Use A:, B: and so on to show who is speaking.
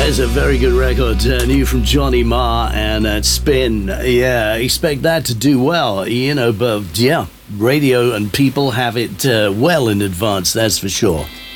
A: It's a very good record, new from Johnny Marr and Spin. Yeah, expect that to do well, but yeah, radio and people have it well in advance, that's for sure.